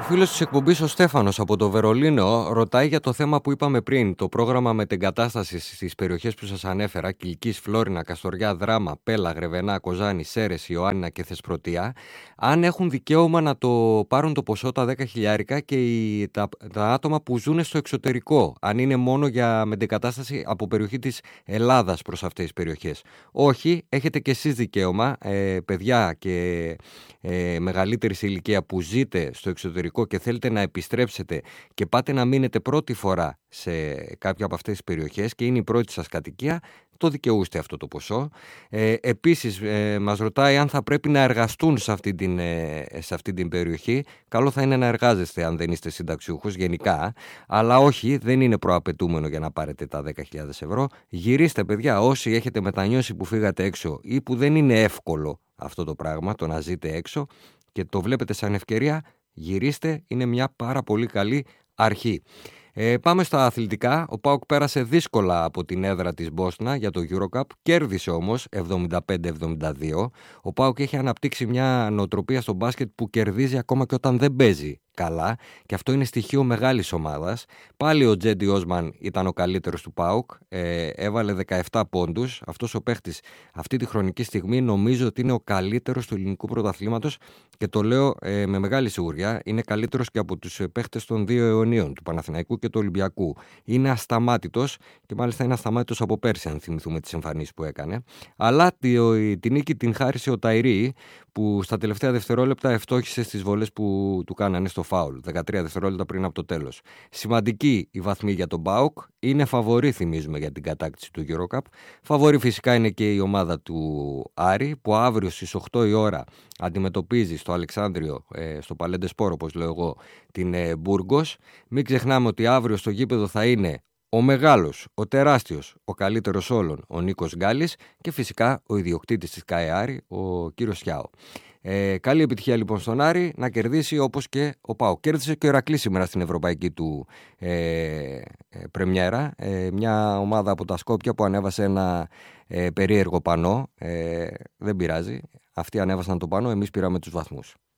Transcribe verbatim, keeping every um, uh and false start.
Φίλος της εκπομπής ο Στέφανος από το Βερολίνο ρωτάει για το θέμα που είπαμε πριν, το πρόγραμμα μετεγκατάστασης στις περιοχές που σας ανέφερα, Κιλκής, Φλόρινα, Καστοριά, Δράμα, Πέλα, Γρεβενά, Κοζάνη, Σέρες, Ιωάννινα και Θεσπρωτεία, αν έχουν δικαίωμα να το πάρουν το ποσό τα δέκα χιλιάρικα και οι, τα, τα άτομα που ζουν στο εξωτερικό, αν είναι μόνο για μετεγκατάσταση από περιοχή της Ελλάδας προς αυτές τις περιοχές. Όχι, έχετε και εσείς δικαίωμα, ε, παιδιά και ε, μεγαλύτερη σε ηλικία που ζείτε στο εξωτερικό και θέλετε να επιστρέψετε και πάτε να μείνετε πρώτη φορά σε κάποια από αυτές τις περιοχές και είναι η πρώτη σας κατοικία, το δικαιούστε αυτό το ποσό. Ε, επίσης ε, μας ρωτάει αν θα πρέπει να εργαστούν σε αυτή, την, ε, σε αυτή την περιοχή. Καλό θα είναι να εργάζεστε αν δεν είστε συνταξιούχος γενικά, αλλά όχι, δεν είναι προαπαιτούμενο για να πάρετε τα δέκα χιλιάδες ευρώ. Γυρίστε παιδιά, όσοι έχετε μετανιώσει που φύγατε έξω ή που δεν είναι εύκολο αυτό το πράγμα, το να ζείτε έξω και το βλέπετε σαν ευκαιρία, γυρίστε, είναι μια πάρα πολύ καλή αρχή. Ε, πάμε στα αθλητικά. Ο ΠΑΟΚ πέρασε δύσκολα από την έδρα της Μπόσνα για το EuroCup, κέρδισε όμως εβδομήντα πέντε εβδομήντα δύο. Ο ΠΑΟΚ έχει αναπτύξει μια νοοτροπία στο μπάσκετ που κερδίζει ακόμα και όταν δεν παίζει καλά και αυτό είναι στοιχείο μεγάλης ομάδας. Πάλι ο Τζέντι Όσμαν ήταν ο καλύτερος του ΠΑΟΚ, ε, έβαλε δεκαεπτά πόντους. Αυτός ο παίχτης αυτή τη χρονική στιγμή νομίζω ότι είναι ο καλύτερος του ελληνικού πρωταθλήματος και το λέω ε, με μεγάλη σιγουριά, είναι καλύτερος και από τους παίχτες των δύο αιωνίων, του Παναθηναϊκού και του Ολυμπιακού. Είναι ασταμάτητος και μάλιστα είναι ασταμάτητος από πέρσι, αν θυμηθούμε τις εμφανίσεις που έκανε. Αλλά τη, τη νίκη την χάρισε ο Ταϊρή, που στα τελευταία δευτερόλεπτα ευτόχησε στις βολές που του κάνανε στο φάουλ, δεκατρία δευτερόλεπτα πριν από το τέλος. Σημαντική η βαθμή για τον ΠΑΟΚ, είναι φαβορί θυμίζουμε για την κατάκτηση του EuroCup. Φαβορί φυσικά είναι και η ομάδα του Άρη, που αύριο στις οκτώ η ώρα αντιμετωπίζει στο Αλεξάνδριο, ε, στο Παλέντε Σπόρ όπως λέω εγώ, την ε, Μπουργκος. Μην ξεχνάμε ότι αύριο στο γήπεδο θα είναι ο μεγάλος, ο τεράστιος, ο καλύτερος όλων, ο Νίκος Γκάλης και φυσικά ο ιδιοκτήτης της ΚΑΕ, ο κύριος Σιάο. Ε, καλή επιτυχία λοιπόν στον Άρη να κερδίσει όπως και ο ΠΑΟΚ. Κέρδισε και ο Ηρακλής σήμερα στην ευρωπαϊκή του ε, ε, πρεμιέρα. Ε, μια ομάδα από τα Σκόπια που ανέβασε ένα ε, περίεργο πανό. Ε, δεν πειράζει. Αυτοί ανέβασαν το πανό, εμείς πήραμε τους βαθμούς.